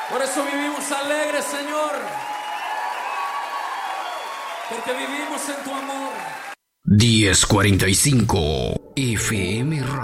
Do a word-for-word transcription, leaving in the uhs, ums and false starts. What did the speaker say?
Por eso vivimos alegres, Señor. Porque vivimos en tu amor. diez cuarenta y cinco F M Radio.